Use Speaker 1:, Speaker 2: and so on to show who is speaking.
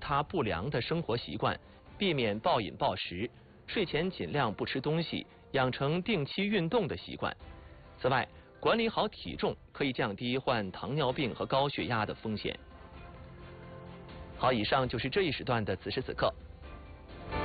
Speaker 1: 他不良的生活习惯，避免暴饮暴食，睡前尽量不吃东西，养成定期运动的习惯。此外，管理好体重可以降低患糖尿病和高血压的风险。好，以上就是这一时段的此时此刻。